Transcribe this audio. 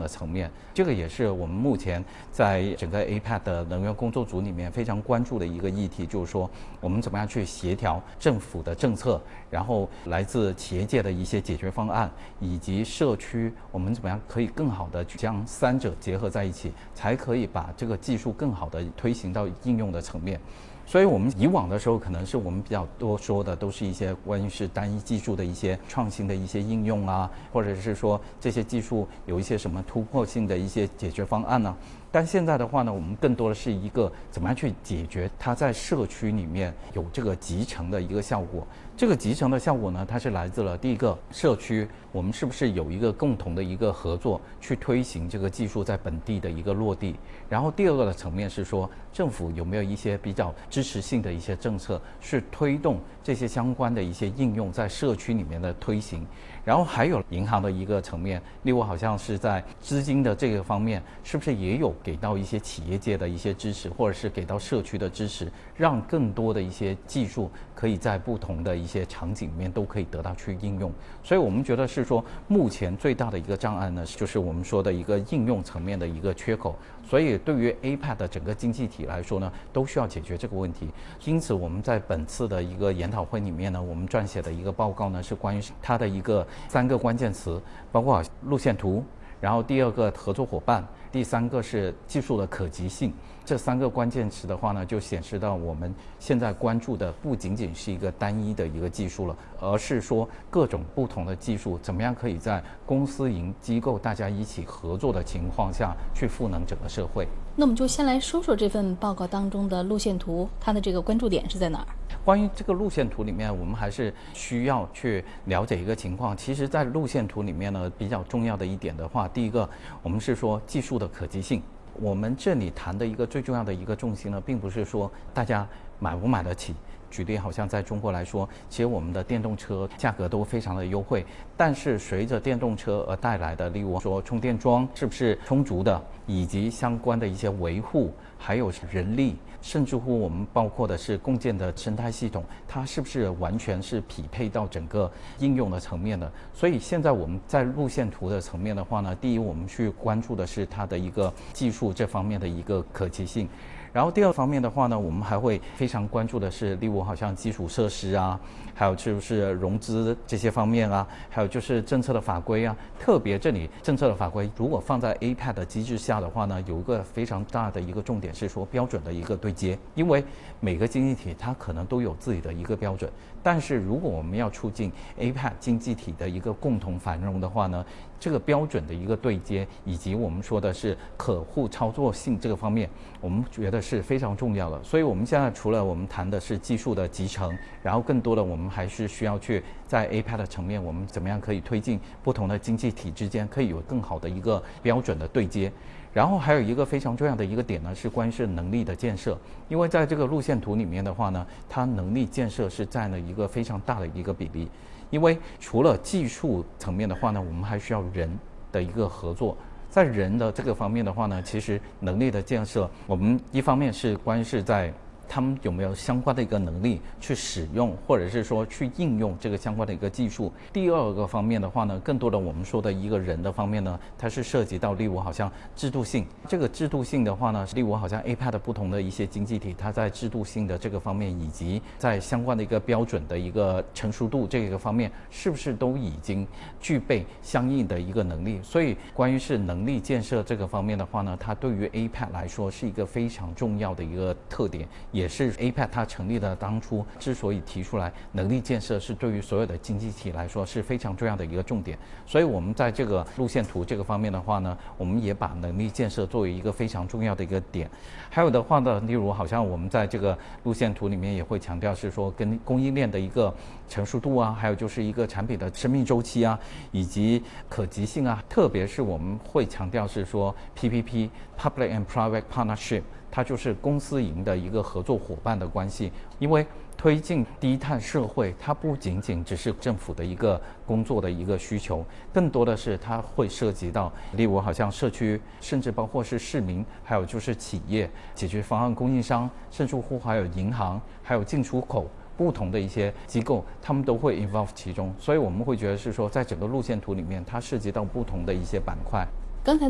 的层面。这个也是我们目前在整个 APEC 的能源工作组里面非常关注的一个议题，就是说我们怎么样去协调政府的政策，然后来自企业界的一些解决方案，以及社区，我们怎么样可以更好的将三者结合在一起，才可以把这个技术更好的推行到应用的层面。所以我们以往的时候，可能是我们比较多说的都是一些关于是单一技术的一些创新的一些应用啊，或者是说这些技术有一些什么突破性的一些解决方案呢。但现在的话呢，我们更多的是一个怎么样去解决它在社区里面有这个集成的一个效果。这个集成的效果呢，它是来自了第一个社区，我们是不是有一个共同的一个合作去推行这个技术在本地的一个落地。然后第二个的层面是说，政府有没有一些比较支持性的一些政策，是推动这些相关的一些应用在社区里面的推行。然后还有银行的一个层面，例如好像是在资金的这个方面，是不是也有给到一些企业界的一些支持，或者是给到社区的支持，让更多的一些技术可以在不同的一些场景里面都可以得到去应用。所以我们觉得是说，目前最大的一个障碍呢，就是我们说的一个应用层面的一个缺口。所以对于 APEC 的整个经济体来说呢，都需要解决这个问题。因此我们在本次的一个研讨会里面呢，我们撰写的一个报告呢，是关于它的一个3个关键词，包括路线图，然后第二个合作伙伴，第三个是技术的可及性。这3个关键词的话呢，就显示到我们现在关注的不仅仅是一个单一的一个技术了，而是说各种不同的技术怎么样可以在公私营机构大家一起合作的情况下去赋能整个社会。 那我们就先来说说这份报告当中的路线图，它的这个关注点是在哪儿？ 关于这个路线图里面，我们还是需要去了解一个情况。其实在路线图里面呢，比较重要的一点的话，第一个我们是说技术的可及性。我们这里谈的一个最重要的一个重心呢，并不是说大家买不买得起。举例好像在中国来说，其实我们的电动车价格都非常的优惠，但是随着电动车而带来的，例如说充电桩是不是充足的，以及相关的一些维护，还有人力，甚至乎我们包括的是共建的生态系统，它是不是完全是匹配到整个应用的层面的。所以现在我们在路线图的层面的话呢，第一我们去关注的是它的一个技术这方面的一个可及性。然后第二方面的话呢，我们还会非常关注的是，例如好像基础设施啊，还有就是融资这些方面啊，还有就是政策的法规啊。特别这里政策的法规如果放在 APEC 的机制下的话呢，有一个非常大的一个重点是说标准的一个对接。因为每个经济体它可能都有自己的一个标准，但是如果我们要促进 APEC 经济体的一个共同繁荣的话呢，这个标准的一个对接，以及我们说的是可互操作性这个方面，我们觉得是非常重要的。所以我们现在除了我们谈的是技术的集成，然后更多的我们还是需要去在 APEC 的层面，我们怎么样可以推进不同的经济体之间可以有更好的一个标准的对接。然后还有一个非常重要的一个点呢，是关于是能力的建设。因为在这个路线图里面的话呢，它能力建设是占了一个非常大的一个比例。因为除了技术层面的话呢，我们还需要人的一个合作。在人的这个方面的话呢，其实能力的建设，我们一方面是关于是在他们有没有相关的一个能力去使用，或者是说去应用这个相关的一个技术。第二个方面的话呢，更多的我们说的一个人的方面呢，它是涉及到例如好像制度性。这个制度性的话呢，例如好像 APEC 的不同的一些经济体，它在制度性的这个方面，以及在相关的一个标准的一个成熟度这个方面，是不是都已经具备相应的一个能力。所以关于是能力建设这个方面的话呢，它对于 APEC 来说是一个非常重要的一个特点，也是 APEC 它成立的当初之所以提出来能力建设是对于所有的经济体来说是非常重要的一个重点。所以我们在这个路线图这个方面的话呢，我们也把能力建设作为一个非常重要的一个点。还有的话呢，例如好像我们在这个路线图里面也会强调是说跟供应链的一个成熟度啊，还有就是一个产品的生命周期啊，以及可及性啊。特别是我们会强调是说 PPP Public and Private Partnership， 它就是公私营的一个合作伙伴的关系。因为推进低碳社会，它不仅仅只是政府的一个工作的一个需求，更多的是它会涉及到，例如好像社区，甚至包括是市民，还有就是企业、解决方案供应商，甚至乎还有银行，还有进出口不同的一些机构，他们都会 involve 其中。所以我们会觉得是说，在整个路线图里面，它涉及到不同的一些板块。 刚才